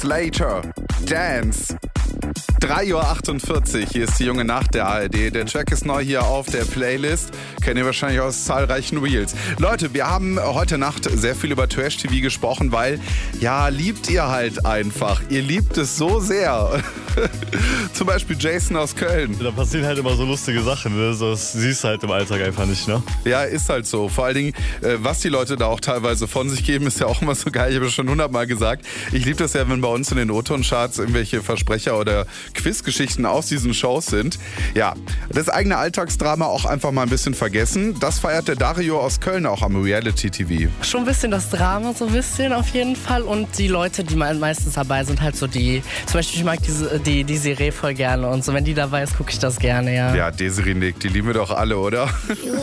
Slater, Dance. 3:48 Uhr, hier ist die junge Nacht der ARD. Der Track ist neu hier auf der Playlist. Kennt ihr wahrscheinlich aus zahlreichen Reels. Leute, wir haben heute Nacht sehr viel über Trash-TV gesprochen, weil, ja, liebt ihr halt einfach. Ihr liebt es so sehr. Zum Beispiel Jason aus Köln. Da passieren halt immer so lustige Sachen, ne? Das siehst du halt im Alltag einfach nicht, ne? Ja, ist halt so. Vor allen Dingen, was die Leute da auch teilweise von sich geben, ist ja auch immer so geil. Ich habe es schon 100-mal gesagt. Ich liebe das ja, wenn bei uns in den O-Ton-Charts irgendwelche Versprecher oder Quizgeschichten aus diesen Shows sind. Ja, das eigene Alltagsdrama auch einfach mal ein bisschen vergessen. Das feiert der Dario aus Köln auch am Reality-TV. Schon ein bisschen das Drama, so ein bisschen auf jeden Fall. Und die Leute, die meistens dabei sind, halt so die, zum Beispiel ich mag die Desiree voll gerne und so, wenn die dabei ist, gucke ich das gerne, ja. Ja, Desiree Nick, die lieben wir doch alle, oder?